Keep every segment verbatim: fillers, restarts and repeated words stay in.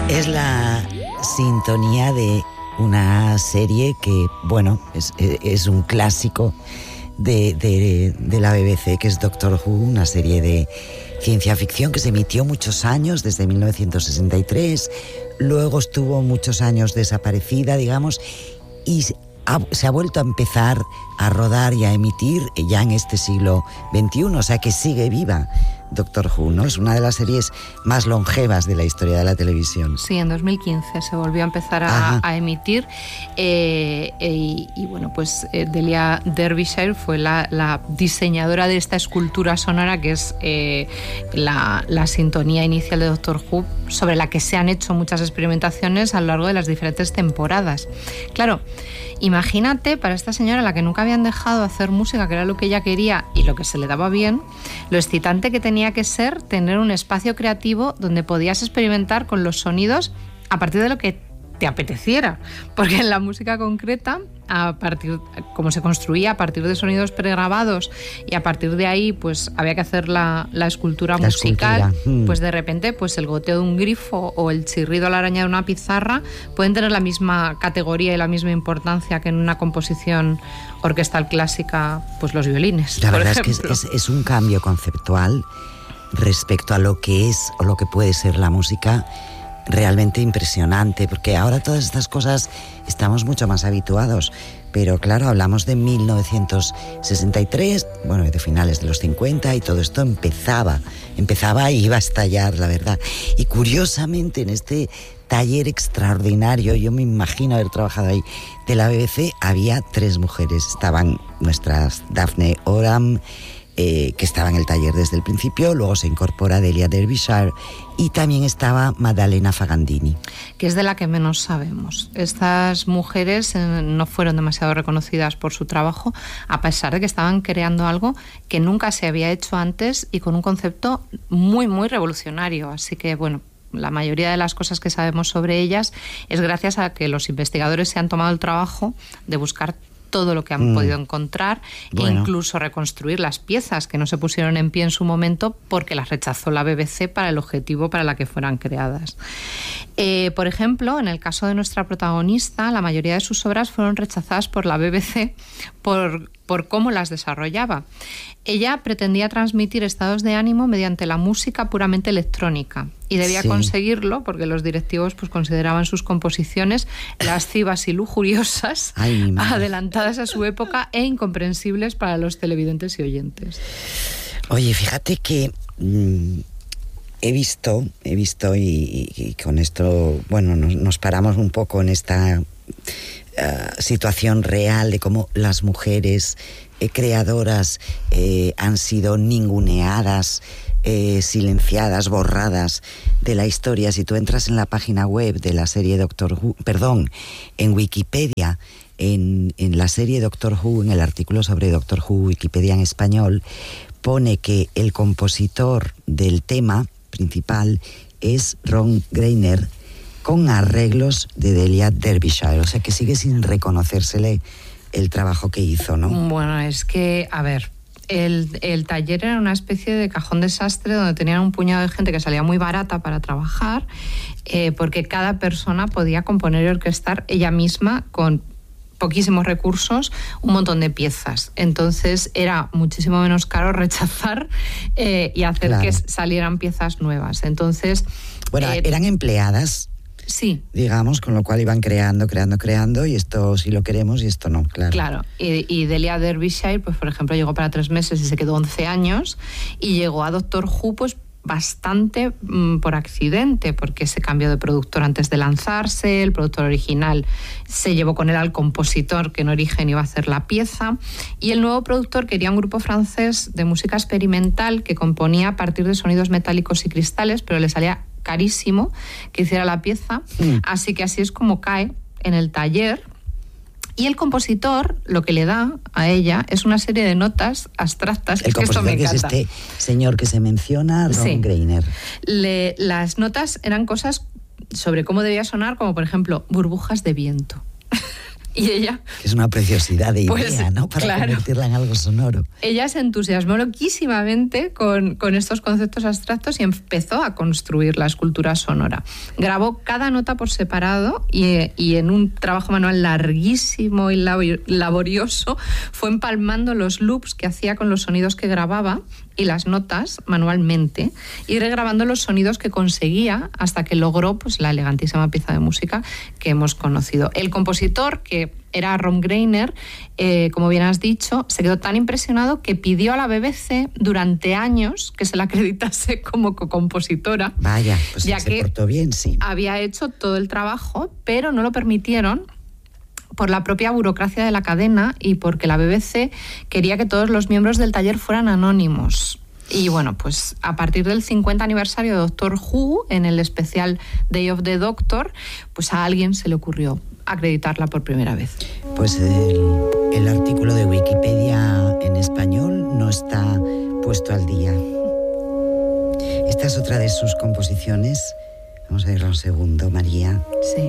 Es la sintonía de una serie que, bueno, es, es un clásico de, de, de la B B C, que es Doctor Who, una serie de ciencia ficción que se emitió muchos años, desde mil novecientos sesenta y tres, luego estuvo muchos años desaparecida, digamos, y ha, se ha vuelto a empezar a rodar y a emitir ya en este siglo veintiuno, o sea que sigue viva Doctor Who, ¿no? Es una de las series más longevas de la historia de la televisión. Sí, en dos mil quince se volvió a empezar a, a emitir eh, eh, y, y bueno, pues eh, Delia Derbyshire fue la, la diseñadora de esta escultura sonora que es eh, la, la sintonía inicial de Doctor Who, sobre la que se han hecho muchas experimentaciones a lo largo de las diferentes temporadas. Claro, imagínate para esta señora, a la que nunca habían dejado hacer música, que era lo que ella quería y lo que se le daba bien, lo excitante que tenía que ser tener un espacio creativo donde podías experimentar con los sonidos a partir de lo que te apeteciera, porque en la música concreta, a partir, como se construía a partir de sonidos pregrabados y a partir de ahí pues había que hacer la, la escultura la musical, escultura. Mm. Pues de repente pues el goteo de un grifo o el chirrido a la araña de una pizarra pueden tener la misma categoría y la misma importancia que en una composición orquestal clásica, pues los violines. La verdad ejemplo. es que es, es, es un cambio conceptual respecto a lo que es o lo que puede ser la música, realmente impresionante, porque ahora todas estas cosas estamos mucho más habituados, pero claro, hablamos de mil novecientos sesenta y tres, bueno, de finales de los cincuenta, y todo esto empezaba, empezaba y iba a estallar, la verdad. Y curiosamente en este taller extraordinario, yo me imagino haber trabajado ahí, de la B B C, había tres mujeres. Estaban nuestras Daphne Oram, Eh, que estaba en el taller desde el principio, luego se incorpora Delia Derbyshire y también estaba Maddalena Fagandini, que es de la que menos sabemos. Estas mujeres eh, no fueron demasiado reconocidas por su trabajo, a pesar de que estaban creando algo que nunca se había hecho antes y con un concepto muy, muy revolucionario. Así que, bueno, la mayoría de las cosas que sabemos sobre ellas es gracias a que los investigadores se han tomado el trabajo de buscar todo lo que han mm. podido encontrar, bueno. e incluso reconstruir las piezas que no se pusieron en pie en su momento porque las rechazó la B B C para el objetivo para la que fueran creadas. Eh, por ejemplo, en el caso de nuestra protagonista, la mayoría de sus obras fueron rechazadas por la B B C por, por cómo las desarrollaba. Ella pretendía transmitir estados de ánimo mediante la música puramente electrónica y debía sí. conseguirlo porque los directivos pues consideraban sus composiciones lascivas y lujuriosas, Ay, adelantadas a su época e incomprensibles para los televidentes y oyentes. Oye, fíjate que mmm, he visto, he visto y, y, y con esto, bueno, nos, nos paramos un poco en esta uh, situación real de cómo las mujeres eh, creadoras eh, han sido ninguneadas, eh, silenciadas, borradas de la historia. Si tú entras en la página web de la serie Doctor Who, perdón, en Wikipedia, en, en la serie Doctor Who, en el artículo sobre Doctor Who, Wikipedia en español, pone que el compositor del tema principal es Ron Greiner, con arreglos de Delia Derbyshire, o sea que sigue sin reconocérsele el trabajo que hizo, ¿no? Bueno, es que, a ver, el, el taller era una especie de cajón desastre donde tenían un puñado de gente que salía muy barata para trabajar, eh, porque cada persona podía componer y orquestar ella misma con poquísimos recursos, un montón de piezas. Entonces era muchísimo menos caro rechazar eh, y hacer claro. que salieran piezas nuevas. Entonces, bueno, eh, eran empleadas. Sí. Digamos, con lo cual iban creando, creando, creando, y esto sí lo queremos y esto no, claro. Claro, y, y Delia Derbyshire, pues por ejemplo, llegó para tres meses y se quedó once años, y llegó a Doctor Who, pues bastante mmm, por accidente, porque se cambió de productor antes de lanzarse, el productor original se llevó con él al compositor que en origen iba a hacer la pieza, y el nuevo productor quería un grupo francés de música experimental que componía a partir de sonidos metálicos y cristales, pero le salía carísimo que hiciera la pieza, mm. así que así es como cae en el taller. Y el compositor lo que le da a ella es una serie de notas abstractas. El es que esto me compositor encanta. Que es este señor que se menciona, Ron sí. Greiner. Le, las notas eran cosas sobre cómo debía sonar, como por ejemplo burbujas de viento. Y ella... Es una preciosidad de pues, idea, ¿no? Para claro, convertirla en algo sonoro. Ella se entusiasmó loquísimamente con, con estos conceptos abstractos y empezó a construir la escultura sonora. Grabó cada nota por separado y, y en un trabajo manual larguísimo y laborioso fue empalmando los loops que hacía con los sonidos que grababa y las notas manualmente, y regrabando los sonidos que conseguía hasta que logró pues, la elegantísima pieza de música que hemos conocido. El compositor, que era Ron Greiner, eh, como bien has dicho, se quedó tan impresionado que pidió a la B B C durante años que se la acreditase como co-compositora. Vaya, pues ya se que portó bien, sí. Había hecho todo el trabajo, pero no lo permitieron por la propia burocracia de la cadena y porque la B B C quería que todos los miembros del taller fueran anónimos. Y bueno, pues a partir del cincuenta aniversario de Doctor Who, en el especial Day of the Doctor, pues a alguien se le ocurrió acreditarla por primera vez. Pues el, el artículo de Wikipedia en español no está puesto al día. Esta es otra de sus composiciones. Vamos a verla un segundo, María. Sí.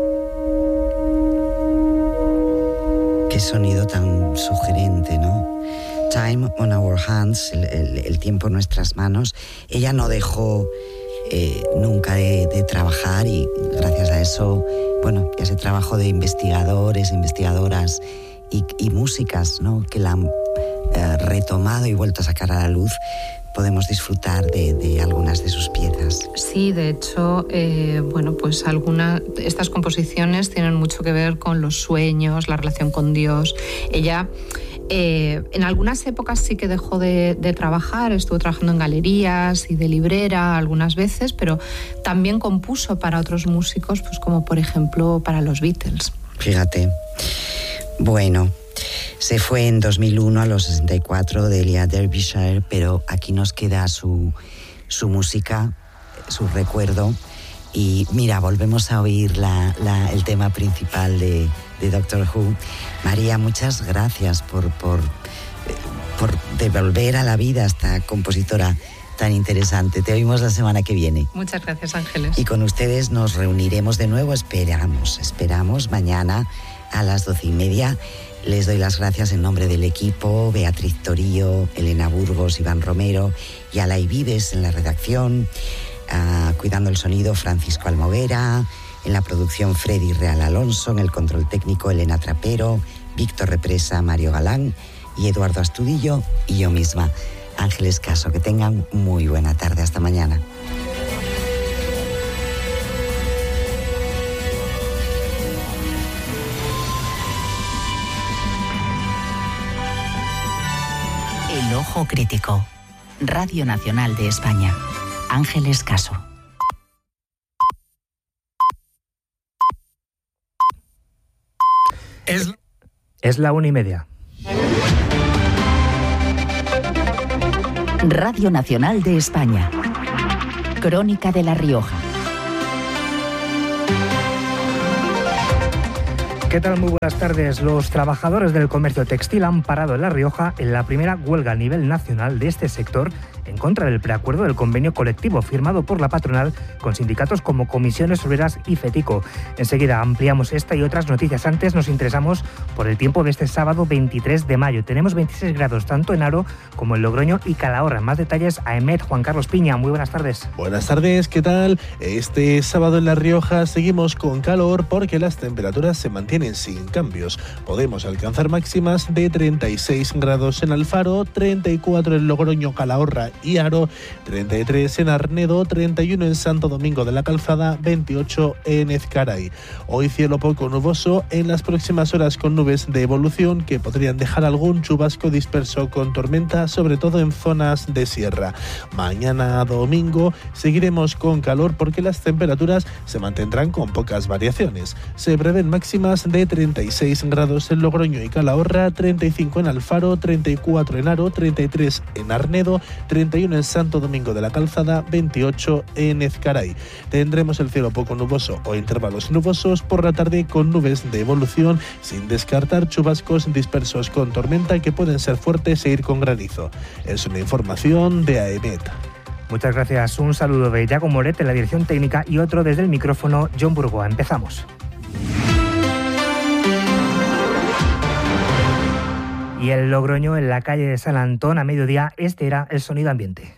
Qué sonido tan sugerente, ¿no? Time on our hands, el, el, el tiempo en nuestras manos. Ella no dejó eh, nunca de, de trabajar y gracias a eso, bueno, ese trabajo de investigadores, investigadoras y, y músicas, ¿no? Que la han eh, retomado y vuelto a sacar a la luz, podemos disfrutar de, de algunas de sus piezas. Sí, de hecho, eh, bueno, pues algunas estas composiciones tienen mucho que ver con los sueños, la relación con Dios. Ella eh, en algunas épocas sí que dejó de, de trabajar, estuvo trabajando en galerías y de librera algunas veces, pero también compuso para otros músicos, pues como por ejemplo para los Beatles. Fíjate. Bueno, se fue en dos mil uno a los sesenta y cuatro de Elia Derbyshire, pero aquí nos queda su, su música, su recuerdo. Y mira, volvemos a oír la, la, el tema principal de, de Doctor Who. María, muchas gracias por, por, por devolver a la vida a esta compositora tan interesante. Te oímos la semana que viene. Muchas gracias, Ángeles. Y con ustedes nos reuniremos de nuevo, esperamos, esperamos mañana a las doce y media. Les doy las gracias en nombre del equipo, Beatriz Torío, Elena Burgos, Iván Romero y Alay Vives en la redacción, uh, cuidando el sonido Francisco Almovera, en la producción Freddy Real Alonso, en el control técnico Elena Trapero, Víctor Represa, Mario Galán y Eduardo Astudillo y yo misma, Ángeles Caso. Que tengan muy buena tarde. Hasta mañana. El Ojo Crítico. Radio Nacional de España. Ángeles Caso. Es, es la una y media. Radio Nacional de España. Crónica de La Rioja. ¿Qué tal? Muy buenas tardes. Los trabajadores del comercio textil han parado en La Rioja en la primera huelga a nivel nacional de este sector en contra del preacuerdo del convenio colectivo firmado por la patronal con sindicatos como Comisiones Obreras y FETICO. Enseguida ampliamos esta y otras noticias. Antes nos interesamos por el tiempo de este sábado veintitrés de mayo. Tenemos veintiséis grados tanto en Haro como en Logroño y Calahorra. Más detalles a EMET. Juan Carlos Piña, muy buenas tardes. Buenas tardes, ¿qué tal? Este sábado en La Rioja seguimos con calor porque las temperaturas se mantienen sin cambios. Podemos alcanzar máximas de treinta y seis grados en Alfaro, treinta y cuatro en Logroño, Calahorra y Haro, treinta y tres en Arnedo, treinta y uno en Santo Domingo de la Calzada, veintiocho en Ezcaray. Hoy cielo poco nuboso, en las próximas horas con nubes de evolución que podrían dejar algún chubasco disperso con tormenta, sobre todo en zonas de sierra. Mañana domingo seguiremos con calor porque las temperaturas se mantendrán con pocas variaciones. Se prevén máximas de treinta y seis grados en Logroño y Calahorra, treinta y cinco en Alfaro, treinta y cuatro en Haro, treinta y tres en Arnedo, treinta y uno en Santo Domingo de la Calzada, veintiocho en Ezcaray. Tendremos el cielo poco nuboso o intervalos nubosos por la tarde con nubes de evolución, sin descartar chubascos dispersos con tormenta que pueden ser fuertes e ir con granizo. Es una información de AEMET. Muchas gracias. Un saludo de Yago Moret en la dirección técnica y otro desde el micrófono, John Burgoa. Empezamos. Y en Logroño, en la calle de San Antón, a mediodía, este era el sonido ambiente.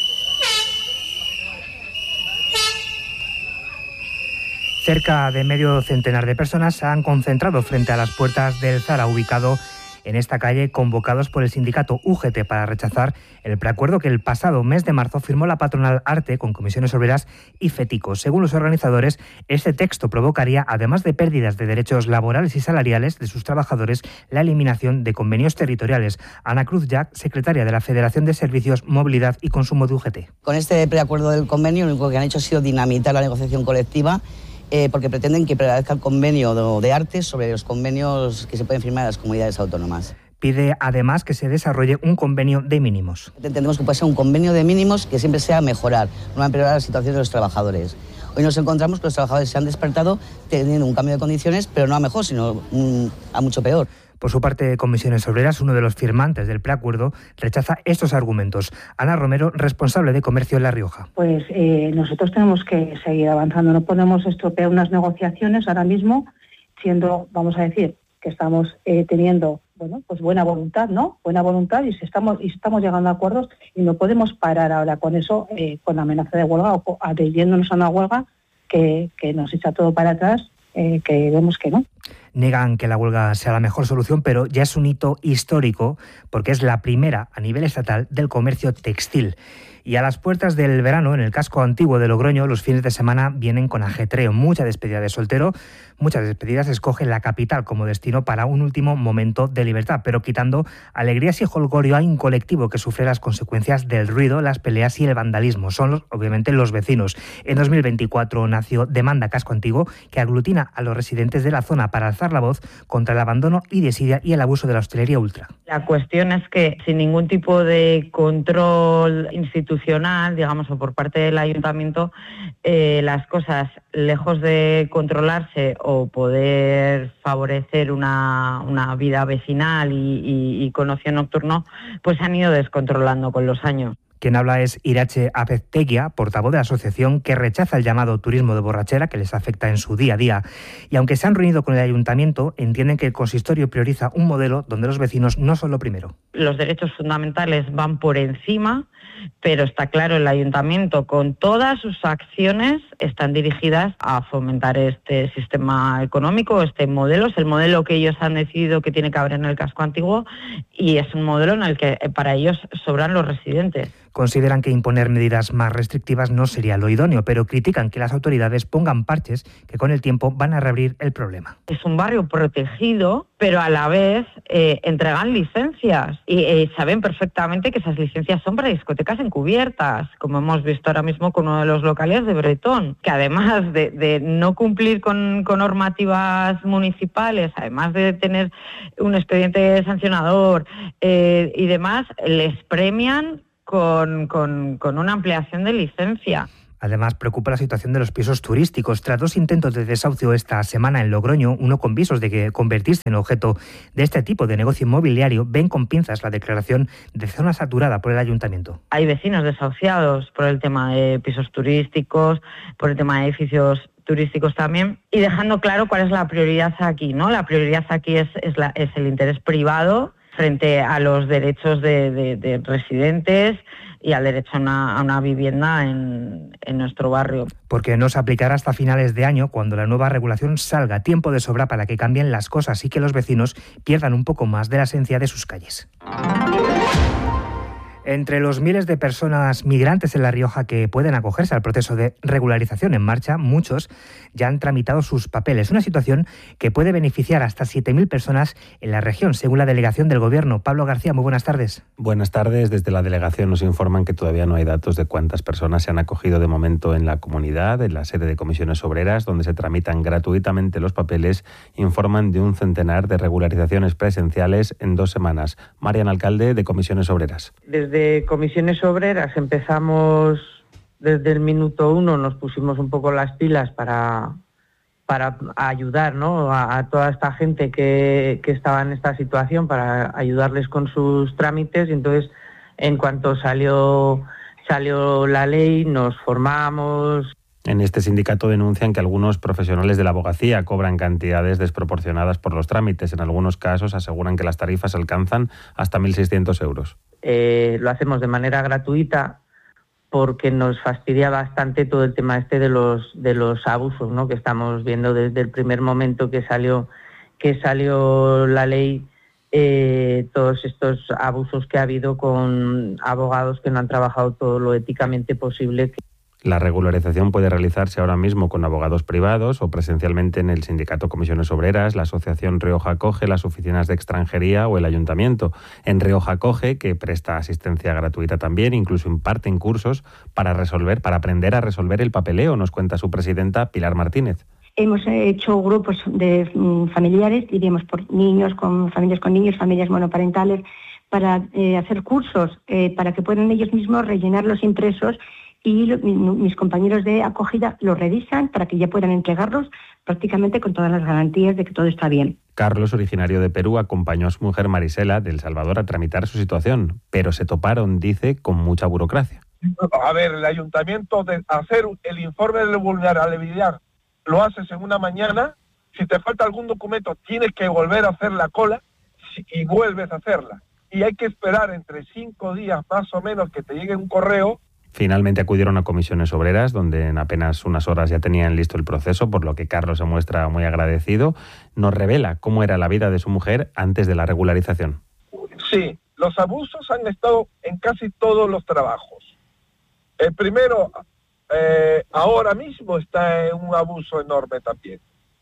Cerca de medio centenar de personas se han concentrado frente a las puertas del Zara, ubicado en esta calle, convocados por el sindicato U G T para rechazar el preacuerdo que el pasado mes de marzo firmó la patronal ARTE con Comisiones Obreras y FETICO. Según los organizadores, este texto provocaría, además de pérdidas de derechos laborales y salariales de sus trabajadores, la eliminación de convenios territoriales. Ana Cruz Jack, secretaria de la Federación de Servicios, Movilidad y Consumo de U G T. Con este preacuerdo del convenio, lo único que han hecho ha sido dinamitar la negociación colectiva, Eh, porque pretenden que prevalezca el convenio de, de ARTE sobre los convenios que se pueden firmar en las comunidades autónomas. Pide además que se desarrolle un convenio de mínimos. Entendemos que puede ser un convenio de mínimos que siempre sea mejorar, no empeorar la situación de los trabajadores. Hoy nos encontramos que los trabajadores se han despertado teniendo un cambio de condiciones, pero no a mejor, sino um, a mucho peor. Por su parte, Comisiones Obreras, uno de los firmantes del preacuerdo, rechaza estos argumentos. Ana Romero, responsable de comercio en La Rioja. Pues eh, nosotros tenemos que seguir avanzando. No podemos estropear unas negociaciones ahora mismo, siendo, vamos a decir, que estamos eh, teniendo bueno, pues buena voluntad, ¿no? Buena voluntad y si estamos y estamos llegando a acuerdos y no podemos parar ahora con eso, eh, con la amenaza de huelga o adhiriéndonos a una huelga que, que nos echa todo para atrás, eh, que vemos que no. Niegan que la huelga sea la mejor solución, pero ya es un hito histórico porque es la primera a nivel estatal del comercio textil. Y a las puertas del verano, en el casco antiguo de Logroño, los fines de semana vienen con ajetreo. Mucha despedida de soltero, muchas despedidas escogen la capital como destino para un último momento de libertad, pero quitando alegrías y jolgorio hay un colectivo que sufre las consecuencias del ruido, las peleas y el vandalismo. Son, los, obviamente, los vecinos. En dos mil veinticuatro nació Demanda Casco Antiguo, que aglutina a los residentes de la zona para alzar la voz contra el abandono y desidia y el abuso de la hostelería ultra. La cuestión es que sin ningún tipo de control institucional, digamos, o por parte del ayuntamiento, eh, las cosas, lejos de controlarse o poder favorecer una, una vida vecinal y, y, y con ocio nocturno, pues han ido descontrolando con los años. Quien habla es Irache Apezteguia, portavoz de la asociación que rechaza el llamado turismo de borrachera que les afecta en su día a día. Y aunque se han reunido con el ayuntamiento, entienden que el consistorio prioriza un modelo donde los vecinos no son lo primero. Los derechos fundamentales van por encima, pero está claro, el ayuntamiento con todas sus acciones están dirigidas a fomentar este sistema económico, este modelo, es el modelo que ellos han decidido que tiene que haber en el casco antiguo y es un modelo en el que para ellos sobran los residentes. Consideran que imponer medidas más restrictivas no sería lo idóneo, pero critican que las autoridades pongan parches que con el tiempo van a reabrir el problema. Es un barrio protegido, pero a la vez eh, entregan licencias y eh, saben perfectamente que esas licencias son para discotecas encubiertas, como hemos visto ahora mismo con uno de los locales de Bretón, que además de, de no cumplir con, con normativas municipales, además de tener un expediente sancionador eh, y demás, les premian Con, con, con una ampliación de licencia. Además, preocupa la situación de los pisos turísticos. Tras dos intentos de desahucio esta semana en Logroño, uno con visos de que convertirse en objeto de este tipo de negocio inmobiliario, ven con pinzas la declaración de zona saturada por el ayuntamiento. Hay vecinos desahuciados por el tema de pisos turísticos, por el tema de edificios turísticos también, y dejando claro cuál es la prioridad aquí, ¿no? La prioridad aquí es, es, la, es el interés privado frente a los derechos de, de, de residentes y al derecho a una, a una vivienda en, en nuestro barrio. Porque no se aplicará hasta finales de año, cuando la nueva regulación salga. Tiempo de sobra para que cambien las cosas y que los vecinos pierdan un poco más de la esencia de sus calles. Entre los miles de personas migrantes en La Rioja que pueden acogerse al proceso de regularización en marcha, muchos ya han tramitado sus papeles. Una situación que puede beneficiar hasta siete mil personas en la región, según la delegación del Gobierno. Pablo García, muy buenas tardes. Buenas tardes. Desde la delegación nos informan que todavía no hay datos de cuántas personas se han acogido de momento en la comunidad, en la sede de Comisiones Obreras, donde se tramitan gratuitamente los papeles. Informan de un centenar de regularizaciones presenciales en dos semanas. Marian Alcalde, de Comisiones Obreras. Desde De Comisiones Obreras empezamos desde el minuto uno, nos pusimos un poco las pilas para, para ayudar, ¿no?, a, a toda esta gente que, que estaba en esta situación, para ayudarles con sus trámites. Y entonces, en cuanto salió, salió la ley, nos formamos En este sindicato denuncian que algunos profesionales de la abogacía cobran cantidades desproporcionadas por los trámites. En algunos casos aseguran que las tarifas alcanzan hasta mil seiscientos euros. Eh, lo hacemos de manera gratuita porque nos fastidia bastante todo el tema este de los de los abusos, ¿no? Que estamos viendo desde el primer momento que salió que salió la ley, eh, todos estos abusos que ha habido con abogados que no han trabajado todo lo éticamente posible. La regularización puede realizarse ahora mismo con abogados privados o presencialmente en el Sindicato Comisiones Obreras, la Asociación Rioja Acoge, las oficinas de extranjería o el Ayuntamiento. En Rioja Acoge, que presta asistencia gratuita también, incluso imparten cursos para resolver, para aprender a resolver el papeleo, nos cuenta su presidenta Pilar Martínez. Hemos hecho grupos de familiares, diríamos por niños, con familias con niños, familias monoparentales, para eh, hacer cursos, eh, para que puedan ellos mismos rellenar los impresos y lo, mis compañeros de acogida los revisan para que ya puedan entregarlos prácticamente con todas las garantías de que todo está bien. Carlos, originario de Perú, acompañó a su mujer Marisela de El Salvador a tramitar su situación, pero se toparon, dice, con mucha burocracia. A ver, el ayuntamiento de hacer el informe de vulnerabilidad lo haces en una mañana, si te falta algún documento tienes que volver a hacer la cola y vuelves a hacerla. Y hay que esperar entre cinco días más o menos que te llegue un correo. Finalmente acudieron a Comisiones Obreras, donde en apenas unas horas ya tenían listo el proceso, por lo que Carlos se muestra muy agradecido. Nos revela cómo era la vida de su mujer antes de la regularización. Sí, los abusos han estado en casi todos los trabajos. El primero, eh, ahora mismo está en un abuso enorme también.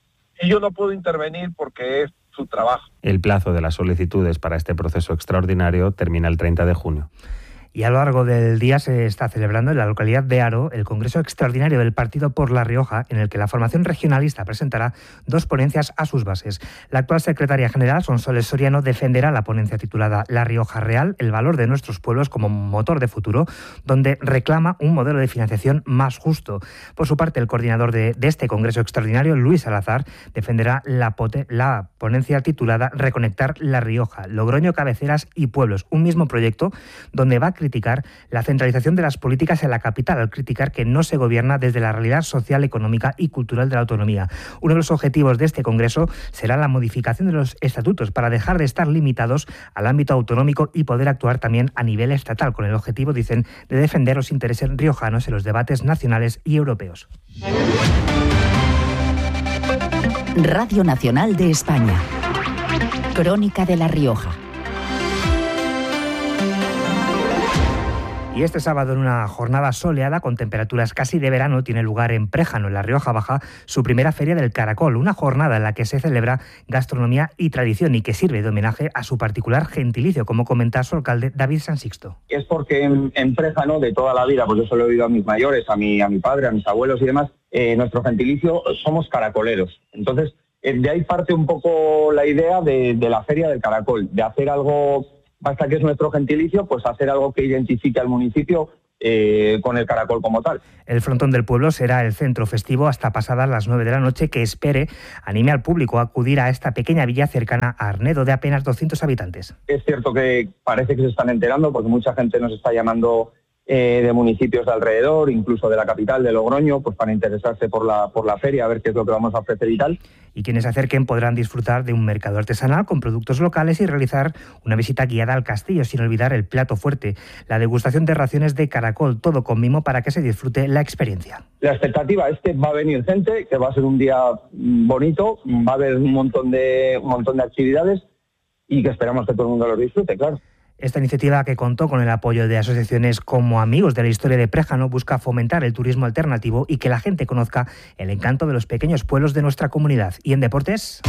Y yo no puedo intervenir porque es su trabajo. El plazo de las solicitudes para este proceso extraordinario termina el treinta de junio. Y a lo largo del día se está celebrando en la localidad de Haro el Congreso Extraordinario del Partido por La Rioja, en el que la formación regionalista presentará dos ponencias a sus bases. La actual secretaria general, Sonsoles Soriano, defenderá la ponencia titulada La Rioja Real, el valor de nuestros pueblos como motor de futuro, donde reclama un modelo de financiación más justo. Por su parte, el coordinador de, de este Congreso Extraordinario, Luis Salazar, defenderá la, pote, la ponencia titulada Reconectar La Rioja, Logroño, cabeceras y pueblos, un mismo proyecto donde va a criticar la centralización de las políticas en la capital, al criticar que no se gobierna desde la realidad social, económica y cultural de la autonomía. Uno de los objetivos de este congreso será la modificación de los estatutos para dejar de estar limitados al ámbito autonómico y poder actuar también a nivel estatal, con el objetivo, dicen, de defender los intereses riojanos en los debates nacionales y europeos. Radio Nacional de España. Crónica de La Rioja. Y este sábado, en una jornada soleada con temperaturas casi de verano, tiene lugar en Préjano, en La Rioja Baja, su primera Feria del Caracol, una jornada en la que se celebra gastronomía y tradición y que sirve de homenaje a su particular gentilicio, como comenta su alcalde David San Sixto. Es porque en, en Préjano, de toda la vida, pues yo se lo he oído a mis mayores, a mi, a mi padre, a mis abuelos y demás, eh, nuestro gentilicio somos caracoleros. Entonces, eh, de ahí parte un poco la idea de, de la Feria del Caracol, de hacer algo... Basta que es nuestro gentilicio, pues hacer algo que identifique al municipio eh, con el caracol como tal. El frontón del pueblo será el centro festivo hasta pasadas las nueve de la noche, que espere anime al público a acudir a esta pequeña villa cercana a Arnedo, de apenas doscientos habitantes. Es cierto que parece que se están enterando, porque mucha gente nos está llamando eh, de municipios de alrededor, incluso de la capital, de Logroño, pues para interesarse por la, por la feria, a ver qué es lo que vamos a ofrecer y tal. Y quienes se acerquen podrán disfrutar de un mercado artesanal con productos locales y realizar una visita guiada al castillo, sin olvidar el plato fuerte, la degustación de raciones de caracol, todo con mimo para que se disfrute la experiencia. La expectativa es que va a venir gente, que va a ser un día bonito, va a haber un montón de, un montón de actividades y que esperamos que todo el mundo lo disfrute, claro. Esta iniciativa, que contó con el apoyo de asociaciones como Amigos de la Historia de Préjano, busca fomentar el turismo alternativo y que la gente conozca el encanto de los pequeños pueblos de nuestra comunidad. Y en deportes...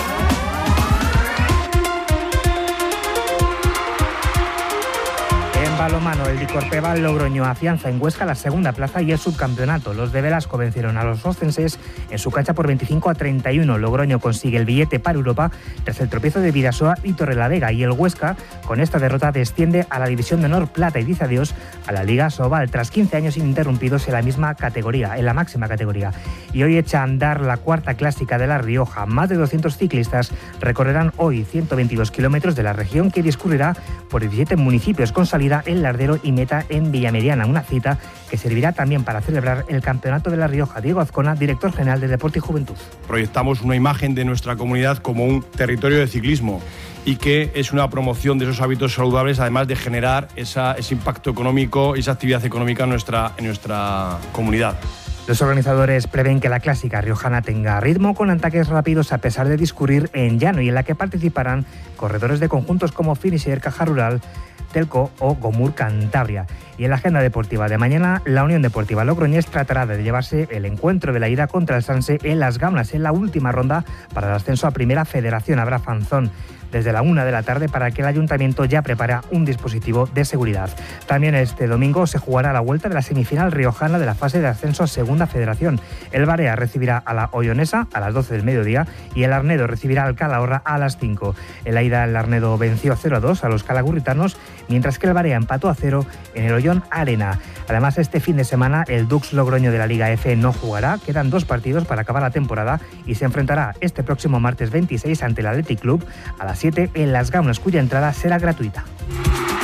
En balonmano, el Dicorpebal Logroño afianza en Huesca la segunda plaza y el subcampeonato. Los de Velasco vencieron a los ostenses en su cancha por veinticinco a treinta y uno. Logroño consigue el billete para Europa tras el tropiezo de Vidasoa y Torrelavega, y el Huesca, con esta derrota, desciende a la División de Honor Plata y dice adiós a la Liga Sobal tras quince años ininterrumpidos en la misma categoría, en la máxima categoría. Y hoy echa a andar la cuarta clásica de La Rioja. Más de doscientos ciclistas recorrerán hoy ciento veintidós kilómetros de la región, que discurrirá por diecisiete municipios con salida El Lardero y Meta en Villamediana, una cita que servirá también para celebrar el Campeonato de La Rioja. Diego Azcona, director general de Deporte y Juventud. Proyectamos una imagen de nuestra comunidad como un territorio de ciclismo y que es una promoción de esos hábitos saludables, además de generar esa, ese impacto económico y esa actividad económica en nuestra, en nuestra comunidad. Los organizadores prevén que la clásica riojana tenga ritmo, con ataques rápidos a pesar de discurrir en llano, y en la que participarán corredores de conjuntos como Finisher, Caja Rural, Telco o Gomur Cantabria. Y en la agenda deportiva de mañana, la Unión Deportiva Logroñés tratará de llevarse el encuentro de la ida contra el Sanse en Las Gamlas, en la última ronda para el ascenso a Primera Federación. Habrá fanzón desde la una de la tarde para que el Ayuntamiento ya prepare un dispositivo de seguridad. También este domingo se jugará la vuelta de la semifinal riojana de la fase de ascenso a Segunda Federación. El Barea recibirá a la Ollonesa a las doce del mediodía y el Arnedo recibirá al Calahorra a las cinco. En la ida, el Arnedo venció cero a dos a los calagurritanos, mientras que el Barea empató a cero en el Ollón Arena. Además, este fin de semana el Dux Logroño de la Liga F no jugará. Quedan dos partidos para acabar la temporada y se enfrentará este próximo martes veintiséis ante el Athletic Club a las siete en Las Gamlas, cuya entrada será gratuita.